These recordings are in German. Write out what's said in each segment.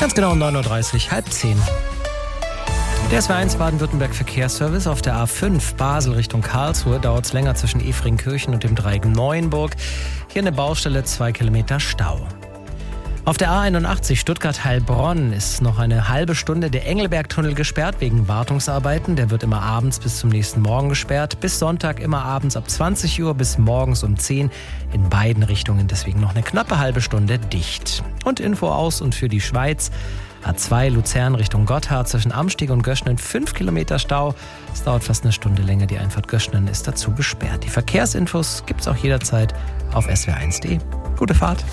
Ganz genau um 9.30 Uhr, halb 10. Der SW1 Baden-Württemberg Verkehrsservice auf der A5 Basel Richtung Karlsruhe dauert es länger zwischen Efringkirchen und dem Dreieck Neuenburg. Hier eine Baustelle, 2 Kilometer Stau. Auf der A81 Stuttgart-Heilbronn ist noch eine halbe Stunde der Engelbergtunnel gesperrt wegen Wartungsarbeiten. Der wird immer abends bis zum nächsten Morgen gesperrt. Bis Sonntag immer abends ab 20 Uhr bis morgens um 10 in beiden Richtungen. Deswegen noch eine knappe halbe Stunde dicht. Und Info aus und für die Schweiz. A2 Luzern Richtung Gotthard zwischen Amstieg und Göschnen 5 Kilometer Stau. Es dauert fast eine Stunde länger. Die Einfahrt Göschnen ist dazu gesperrt. Die Verkehrsinfos gibt's auch jederzeit auf swr1.de. Gute Fahrt.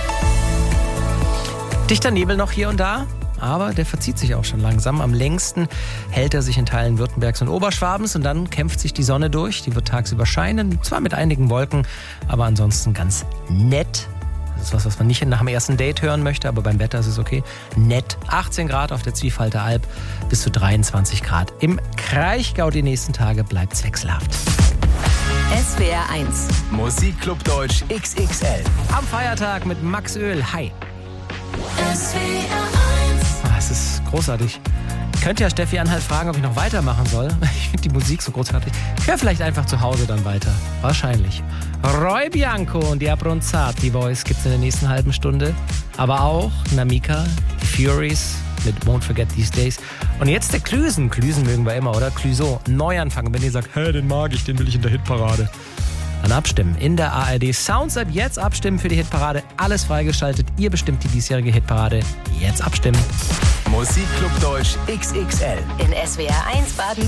Dichter Nebel noch hier und da, aber der verzieht sich auch schon langsam. Am längsten hält er sich in Teilen Württembergs und Oberschwabens und dann kämpft sich die Sonne durch. Die wird tagsüber scheinen, zwar mit einigen Wolken, aber ansonsten ganz nett. Das ist was man nicht nach dem ersten Date hören möchte, aber beim Wetter ist es okay. Nett. 18 Grad auf der Zwiefalter Alb, bis zu 23 Grad im Kraichgau. Die nächsten Tage bleibt's wechselhaft. SWR 1. Musikclub Deutsch XXL. Am Feiertag mit Max Öl. Hi. SWR 1. Es ist großartig. Ich könnte ja Steffi Anhalt fragen, ob ich noch weitermachen soll. Ich finde die Musik so großartig. Ich höre vielleicht einfach zu Hause dann weiter. Wahrscheinlich. Roy Bianco und die Abronzati Boys gibt's in der nächsten halben Stunde. Aber auch Namika, die Furies mit Won't Forget These Days. Und jetzt der Klüsen. Klüsen mögen wir immer, oder? Clüso. Neuanfang. Und wenn ihr sagt, den mag ich, den will ich in der Hitparade. Dann abstimmen. In der ARD Sounds App jetzt abstimmen für die Hitparade. Alles freigeschaltet. Ihr bestimmt die diesjährige Hitparade. Jetzt abstimmen. Musikclub Deutsch XXL. In SWR 1 Baden-Württemberg.